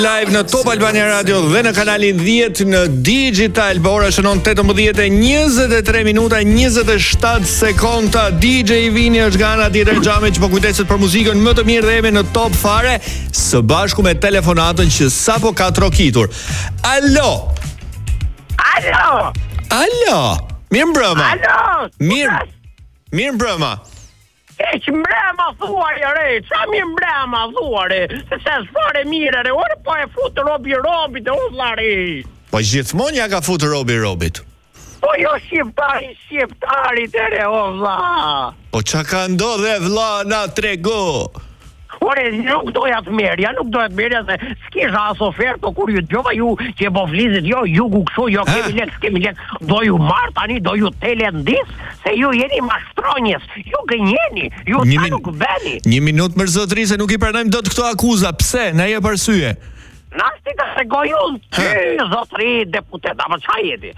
Live në Top Albania Radio dhe në kanalin 10 në Digital. Ora shënon 18:23 minuta 27 sekonda. DJ Vini është gana tjetër xhame që po kujdeset për muzikën më të mirë dhe jemi në top fare së bashku me telefonatën që sapo ka trokitur. Alo. Alo. Alo. Mirëmbrëma. Alo. Mirë mbrëma. E që mbrema thuare, re, qa mi mbrema thuare, se s'fare mire, re, ore po e futë robit, o vlari. Po gjithmonë ja ka futë robit. Po jo shqiptarit, re, o vla. Po qa ka ndodhe vla na trego? Ore, nuk doja të merja, se s'kisha as oferto kur ju djova ju që po flizit, jo, ju gu këshu, jo, kemi lek, do ju marr tani, do ju tele ndis, se ju jeni mashtronjes, ju gënjeni, ju ta nuk beni. Një minut më zotri se nuk I pranojmë dot këto akuza, pse, na jep arsye? Nashti ka se gojun, zotri deputet, ama qa jeti?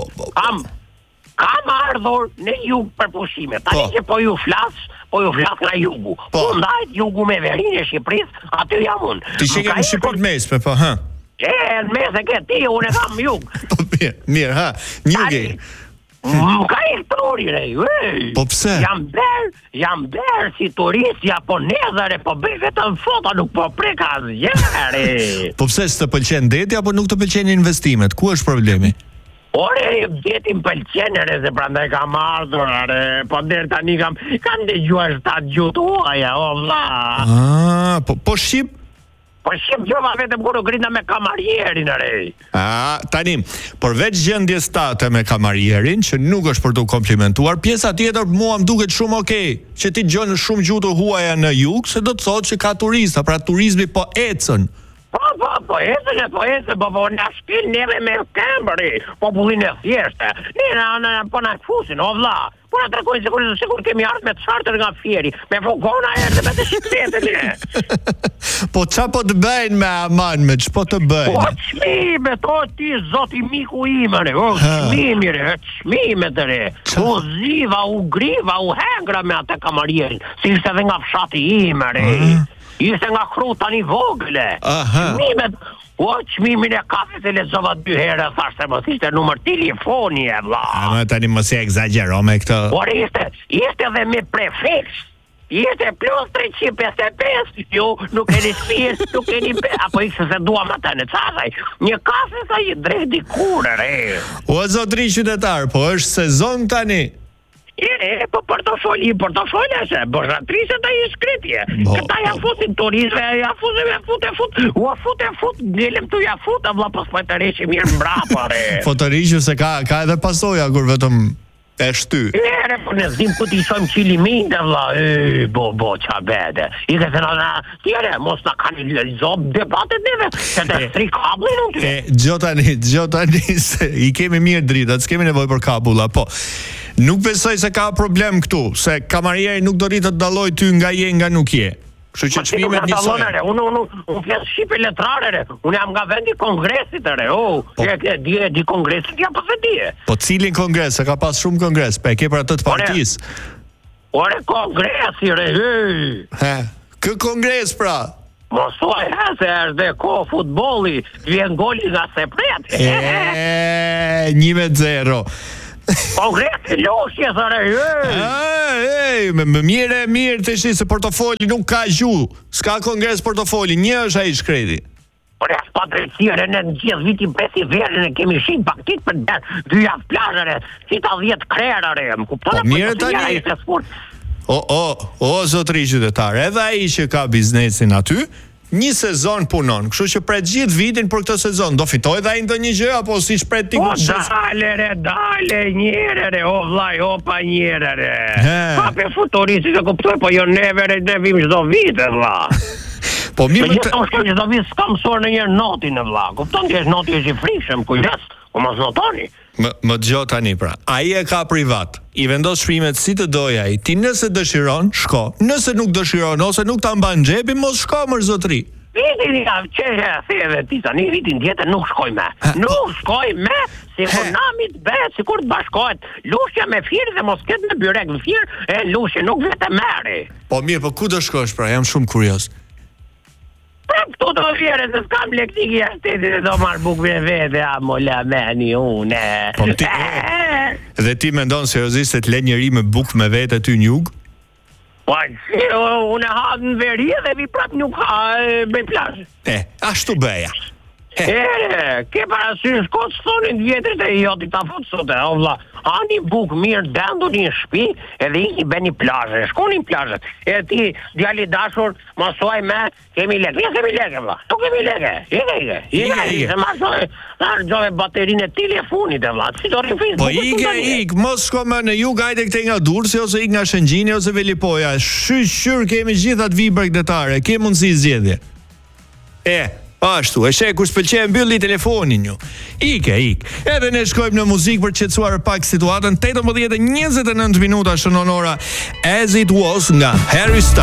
Kam ardhur në jug për pushime, tani që po ju flas nga jugu. Po ndajt jugu me verin e Shqipëris, aty jam unë. Ti shike në Shqipërit mesme, po, ha? Në mes e ke ti, unë e kam jug. Po mirë, ha, njugi. Ka I truri, rej, Po pse? Jam ber si turist japonezare, po bëj vetëm foto, nuk po preka zjere. Po pse s'të pëlqen deti, apo nuk të pëlqen investimet? Ku është problemi? Ore, djetin pëlqenere, se prandaj kam ardhur, po dherë tani kam dëgjuar 7 gjuhë tuaja, o vlla. Po shqip? Po shqip gjova vetëm kur u grina me kamarierin, re. Tani, përveç gjendjes tate me kamarierin, që nuk është për të komplimentuar, pjesa tjetër mua më duket shumë okej, që ti gjon shumë gjuhë të huaja në jug, se do të thotë që ka turista, pra turizmi po ecën. Po ecën, po në shpil neve me kembëri, popullin e thjeshte. Po në fusin, o vlla. Po në trekojnë sikur kemi ardhë me të charter nga fjeri, me fugona erdhe me të shkletin. Po qa po të bëjnë me aman, me që po të bëjnë? Po qmime, to ti zoti miku ime, re, o qmimi, re, qmime të re. U ziva, u griva, u hengra me atë kamarierin, si ishte dhe nga fshati ime, re. Ishte nga kru tani vogle. Qmimet, qmimin e kafes e lezova 2 herë, thash se mos ishte numër telefoni e vlla. Ama tani mos e exagero me këtë. Por ishte dhe me prefix. Ishte plus 355, ju nuk keni shpirë, nuk keni apo ishte se duam atë në casaj. Një kafe sa I drejt dikur, re. O zotri qytetar, po është sezon tani. Po portofolja se bërratrise të I shkritje. Këta ja futin turizme, ja fut, ngelem të ja fut, a vla pas për të reqi mirë mbrapa, re. Po të riqë se ka edhe pasoja, kur vetëm e shty. Re, po në zdim për t'i shojmë qilimin, dhe vla, bo, qa bede. I ke se tjere, mos në kanë lëzob debatet neve, se të stri kablin unë tje. Gjotani, se I kemi mirë dritat, s'kemi nevoj për kabulla, po. Nuk besoj se ka problem këtu, se kamarieri nuk do rritë të dalloj ty nga je nga nuk je. Kështu që çmimet njësojnë. Unë flas shqipe letrare, unë jam nga vendi kongresit, di kongresit, ja pas e di. Po cilin kongres, se ka pas shumë kongres, pe ke për atë të partisë. Ore kongresi, Kë kongres pra? Mosoj, se është dhe ko futbolli, vjen goli nga sepret. 1-0. Kongresi loshje, Mirë të shi se portofoli nuk ka gjuhë. S'ka kongres portofoli, një është ai shkreti. Por e s'pa drejtësire në gjithë vitin presi verën e kemi shqit paktit për 2 javë plazhare, si ta 10 krerare, më kuptone? Po mirë tani. O zotri qytetar, edhe ai që ka biznesin aty, një sezon punon, kështu që pret gjithë vitin për këtë sezon, do fitoj dhe ai ndonjë gjë apo si shpret ti kush? Dale njëre, o vllai, o pa njëre. Pa pe futuristi të kuptoj, po jo neve ne vim çdo vit, vlla. Po mirë të çdo vit s'kam mësuar në një notin, vlla. Kupton ti, është noti është I frikshëm, kujdes. O mos notoni. Më dëgjoj tani pra. Ai e ka privat. I vendos shprimet si të doj ai. Ti nëse dëshiron, shko. Nëse nuk dëshiron ose nuk ta mban xhepi, mos shko më zotri. Vitin ja theve ti tani vitin tjetër nuk shkoj me. Nuk shkoj me, sikur namit bëhet, sikur të bashkohet lushja me firë dhe mos ketë me byrek në firë, lushje nuk vetë merri. Po mirë, po ku do shkosh pra? Jam shumë kurioz. Prap këtu do vjere se s'kam lektik i shtetit e do marrë bukë vete, mo la meni une. Po ti, dhe ti mendon seriozisht se të le njëri me bukë me vete aty në jug? Po, unë e hadë në veri dhe vi prap nuk ha me plazh. Ashtu beja. Ke parasysh kot thonin vjetrit e joti ta fut sot e vlla. Ani buk mirë dendu një shtëpi edhe i bëni plazhe. Shkoni në plazhe. E ti djali dashur mosoj me kemi lekë. Ja kemi lekë vlla. Tu kemi lekë. Ike. Se masoj argjove baterinë e telefonit e vlla. Si do rifis. Po ik, mos shko më në jug, hajde këtej nga Durrësi ose ik nga Shëngjini ose Velipoja. Shyr kemi gjithat vibra qytetare. Ke mundësi zgjedhje. Ashtu, e sheh kur s'pëlqen mbylli telefonin ju. Ik. Edhe ne shkojmë në muzikë për të qetësuar pak situatën. 18:29 minuta shënon ora As It Was nga Harry Styles.